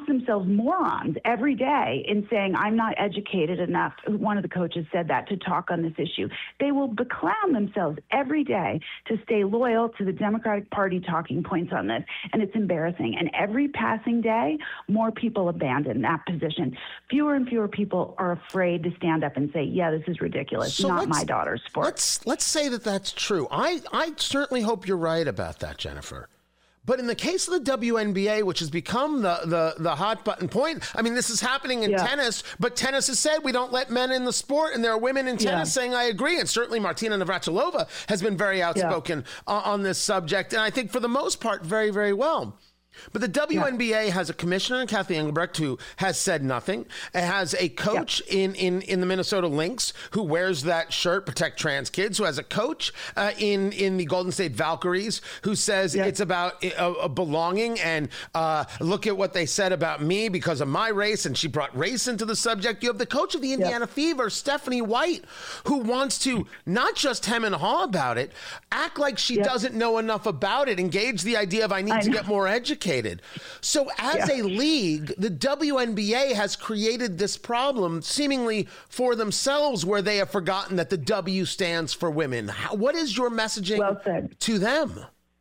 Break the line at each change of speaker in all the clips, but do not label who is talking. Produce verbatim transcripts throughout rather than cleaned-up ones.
pronounce themselves morons every day in saying, I'm not educated enough. One of the coaches said that to talk on this issue. They will beclown themselves every day to stay loyal to the Democratic Party talking points on this. And it's embarrassing. And every passing day, more people abandon that position. Fewer and fewer people are afraid to stand up and say, yeah, this is ridiculous.
So
not my daughter's sport.
Let's, let's say that that's true. I, I certainly hope you're right about that, Jennifer. But in the case of the W N B A, which has become the, the, the hot button point, I mean, this is happening in yeah. tennis, but tennis has said we don't let men in the sport, and there are women in tennis yeah. saying, I agree. And certainly Martina Navratilova has been very outspoken yeah. on, on this subject, and I think for the most part, very, very well. But the W N B A yeah. has a commissioner, Kathy Engelbrecht, who has said nothing. It has a coach yeah. in, in, in the Minnesota Lynx who wears that shirt, Protect Trans Kids, who has a coach uh, in, in the Golden State Valkyries who says yeah. it's about a, a belonging and uh, look at what they said about me because of my race, and she brought race into the subject. You have the coach of the Indiana yeah. Fever, Stephanie White, who wants to not just hem and haw about it, act like she yeah. doesn't know enough about it, engage the idea of I need I to know. get more educated. So as yeah. a league, the W N B A has created this problem seemingly for themselves where they have forgotten that the W stands for women. How, what is your messaging
well said.
to them?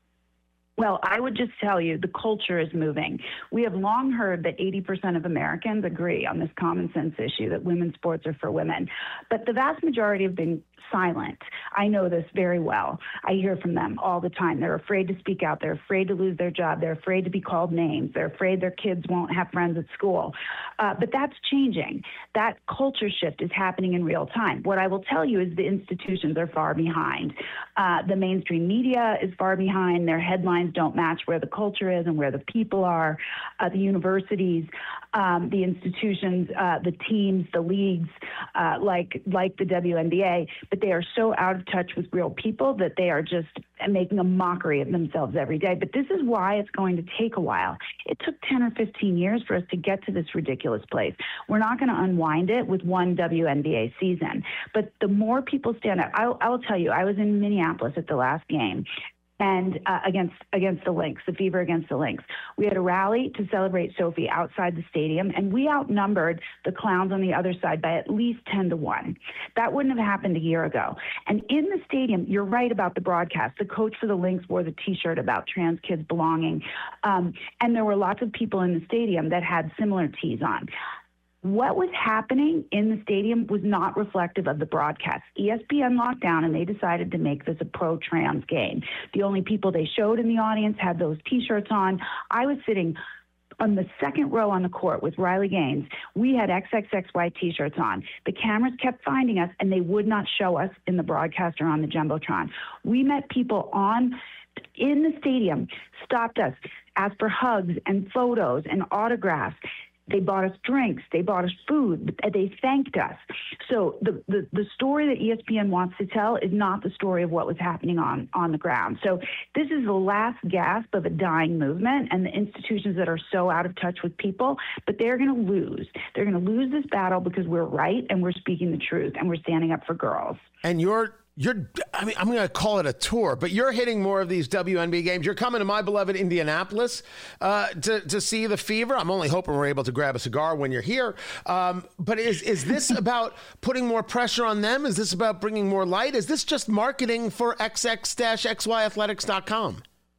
Well, I would just tell you the culture is moving. We have long heard that eighty percent of Americans agree on this common sense issue that women's sports are for women. But the vast majority have been silent. I know this very well. I hear from them all the time. They're afraid to speak out. They're afraid to lose their job. They're afraid to be called names. They're afraid their kids won't have friends at school. Uh, but that's changing. That culture shift is happening in real time. What I will tell you is the institutions are far behind. Uh, the mainstream media is far behind. Their headlines don't match where the culture is and where the people are. Uh, the universities, um, the institutions, uh, the teams, the leagues, uh, like like the W N B A, but they are so out of touch with real people that they are just making a mockery of themselves every day. But this is why it's going to take a while. It took ten or fifteen years for us to get to this ridiculous place. We're not going to unwind it with one W N B A season. But the more people stand up, I, I will tell you, I was in Minneapolis at the last game. And uh, against against the Lynx, the Fever against the Lynx. We had a rally to celebrate Sophie outside the stadium, and we outnumbered the clowns on the other side by at least ten to one. That wouldn't have happened a year ago. And in the stadium, you're right about the broadcast. The coach for the Lynx wore the T-shirt about trans kids belonging. Um, and there were lots of people in the stadium that had similar tees on. What was happening in the stadium was not reflective of the broadcast. E S P N locked down, and they decided to make this a pro-trans game. The only people they showed in the audience had those T-shirts on. I was sitting on the second row on the court with Riley Gaines. We had X X X Y T-shirts on. The cameras kept finding us, and they would not show us in the broadcast or on the Jumbotron. We met people on in the stadium, stopped us, asked for hugs and photos and autographs. They bought us drinks. They bought us food. They thanked us. So the, the, the story that E S P N wants to tell is not the story of what was happening on, on the ground. So this is the last gasp of a dying movement and the institutions that are so out of touch with people, but they're going to lose. They're going to lose this battle because we're right and we're speaking the truth and we're standing up for girls.
And you're You're, I mean, I'm going to call it a tour, but you're hitting more of these W N B A games. You're coming to my beloved Indianapolis uh, to, to see the Fever. I'm only hoping we're able to grab a cigar when you're here. Um, but is, is this about putting more pressure on them? Is this about bringing more light? Is this just marketing for X X X Y athletics dot com?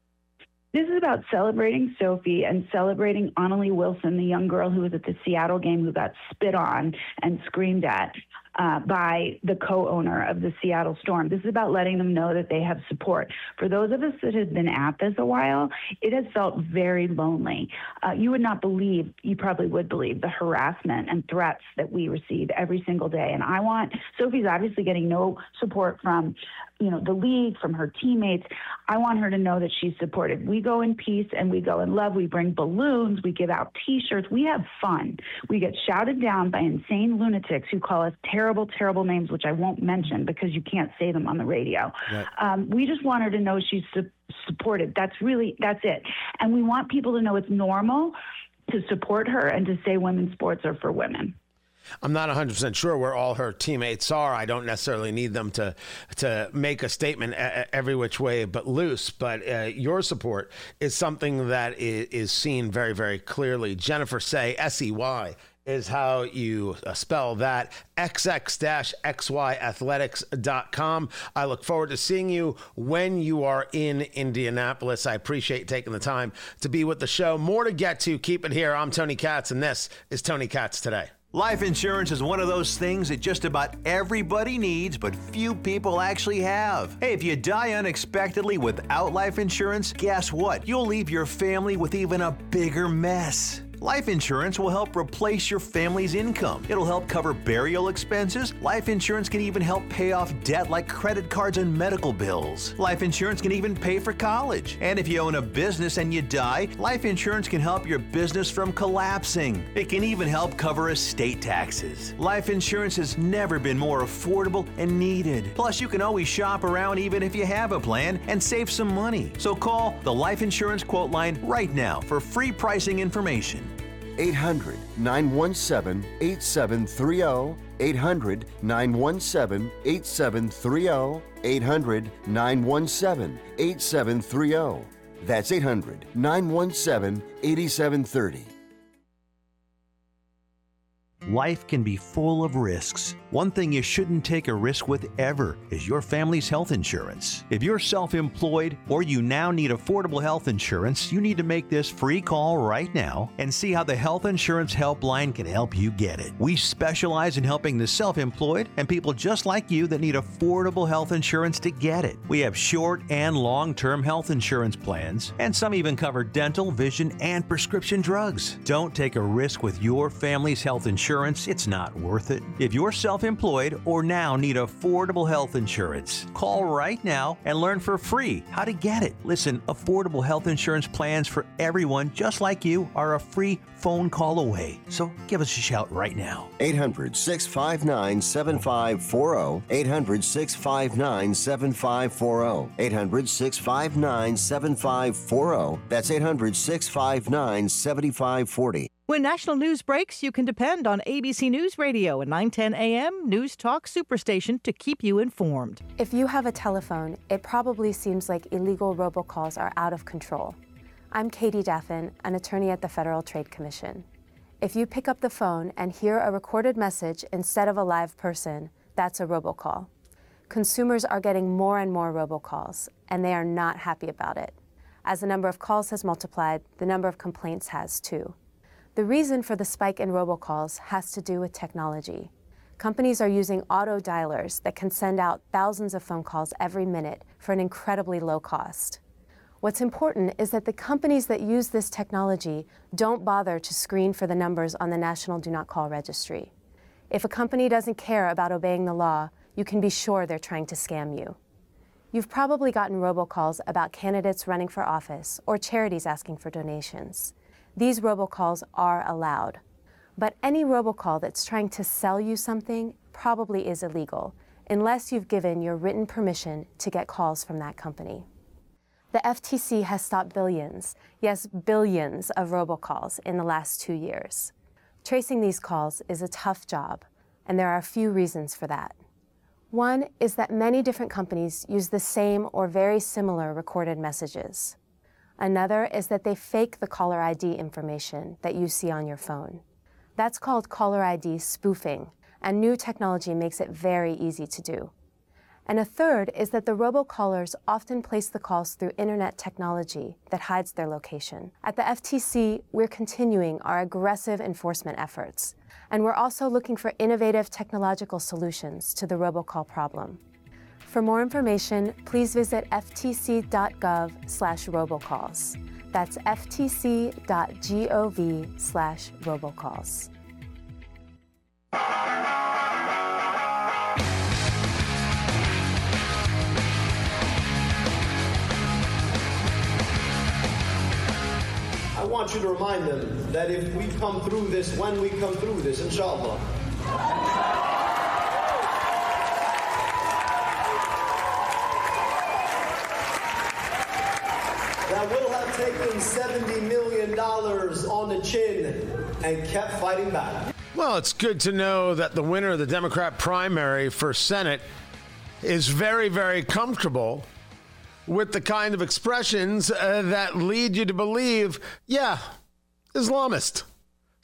This is about celebrating Sophie and celebrating Annalie Wilson, the young girl who was at the Seattle game who got spit on and screamed at uh, by the co-owner of the Seattle Storm. This is about letting them know that they have support. For those of us that have been at this a while, it has felt very lonely. Uh, you would not believe, you probably would believe, the harassment and threats that we receive every single day. And I want, Sophie's obviously getting no support from you know, the league, from her teammates. I want her to know that she's supported. We go in peace and we go in love. We bring balloons. We give out T-shirts. We have fun. We get shouted down by insane lunatics who call us terrible, terrible names, which I won't mention because you can't say them on the radio. Right. Um, we just want her to know she's su- supported. That's really, that's it. And we want people to know it's normal to support her and to say women's sports are for women.
I'm not one hundred percent sure where all her teammates are. I don't necessarily need them to to make a statement every which way but loose. But uh, your support is something that is, is seen very, very clearly. Jennifer Sey, S E Y, is how you spell that, x x x y athletics dot com. I look forward to seeing you when you are in Indianapolis. I appreciate taking the time to be with the show. More to get to. Keep it here. I'm Tony Katz, and this is Tony Katz Today.
Life insurance is one of those things that just about everybody needs, but few people actually have. Hey, if you die unexpectedly without life insurance, guess what? You'll leave your family with even a bigger mess. Life insurance will help replace your family's income. It'll help cover burial expenses. Life insurance can even help pay off debt like credit cards and medical bills. Life insurance can even pay for college. And if you own a business and you die, life insurance can help your business from collapsing. It can even help cover estate taxes. Life insurance has never been more affordable and needed. Plus, you can always shop around even if you have a plan and save some money. So call the Life Insurance Quote Line right now for free pricing information.
eight hundred, nine one seven, eight seven three zero, eight hundred, nine one seven, eight seven three zero, eight hundred, nine one seven, eight seven three zero. That's eight hundred, nine one seven, eight seven three zero.
Life can be full of risks. One thing you shouldn't take a risk with ever is your family's health insurance. If you're self-employed or you now need affordable health insurance, you need to make this free call right now and see how the Health Insurance Helpline can help you get it. We specialize in helping the self-employed and people just like you that need affordable health insurance to get it. We have short and long-term health insurance plans, and some even cover dental, vision, and prescription drugs. Don't take a risk with your family's health insurance. It's not worth it. If you're self-employed or now need affordable health insurance, call right now and learn for free how to get it. Listen, affordable health insurance plans for everyone just like you are a free phone call away. So give us a shout right now.
eight hundred, six five nine, seven five four zero. eight hundred, six five nine, seven five four zero. eight hundred, six five nine, seven five four zero. That's eight hundred, six five nine, seven five four zero.
When national news breaks, you can depend on A B C News Radio and nine ten A M News Talk Superstation to keep you informed.
If you have a telephone, it probably seems like illegal robocalls are out of control. I'm Katie Daffin, an attorney at the Federal Trade Commission. If you pick up the phone and hear a recorded message instead of a live person, that's a robocall. Consumers are getting more and more robocalls, and they are not happy about it. As the number of calls has multiplied, the number of complaints has too. The reason for the spike in robocalls has to do with technology. Companies are using auto dialers that can send out thousands of phone calls every minute for an incredibly low cost. What's important is that the companies that use this technology don't bother to screen for the numbers on the National Do Not Call Registry. If a company doesn't care about obeying the law, you can be sure they're trying to scam you. You've probably gotten robocalls about candidates running for office or charities asking for donations. These robocalls are allowed. But any robocall that's trying to sell you something probably is illegal, unless you've given your written permission to get calls from that company. The F T C has stopped billions, yes, billions of robocalls in the last two years. Tracing these calls is a tough job, and there are a few reasons for that. One is that many different companies use the same or very similar recorded messages. Another is that they fake the caller I D information that you see on your phone. That's called caller I D spoofing, and new technology makes it very easy to do. And a third is that the robocallers often place the calls through internet technology that hides their location. At the F T C, we're continuing our aggressive enforcement efforts, and we're also looking for innovative technological solutions to the robocall problem. For more information, please visit f t c dot gov slash robocalls. That's f t c dot gov slash robocalls.
I want you to remind them that if we come through this, when we come through this, inshallah, that we'll have taken seventy million dollars on the chin and kept fighting back.
Well, it's good to know that the winner of the Democrat primary for Senate is very, very comfortable with the kind of expressions uh, that lead you to believe, yeah, Islamist.